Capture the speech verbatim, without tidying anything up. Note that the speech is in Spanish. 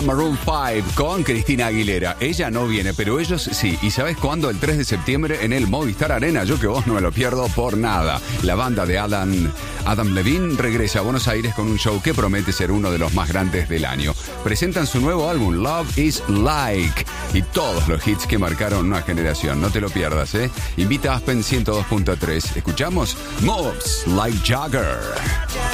Maroon cinco con Cristina Aguilera. Ella no viene, pero ellos sí. ¿Y sabes cuándo? El tres de septiembre en el Movistar Arena. Yo que vos no me lo pierdo por nada. La banda de Adam, Adam Levine regresa a Buenos Aires con un show que promete ser uno de los más grandes del año. Presentan su nuevo álbum, Love is Like, y todos los hits que marcaron una generación. No te lo pierdas, ¿eh? Invita a Aspen ciento dos punto tres. ¿Escuchamos? Moves Like Jagger.